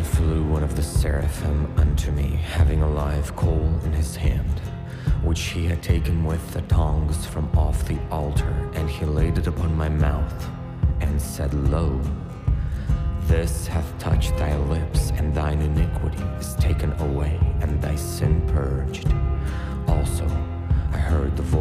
flew one of the seraphim unto me, having a live coal in his hand, which he had taken with the tongs from off the altar, and he laid it upon my mouth, and said, Lo, this hath touched thy lips, and thine iniquity is taken away, and thy sin purged. Also I heard the voice